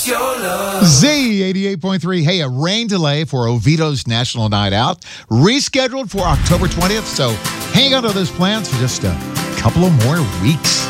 Z88.3. Hey, a rain delay for Oviedo's National Night Out. Rescheduled for October 20th, so hang on to those plans for just a couple of more weeks.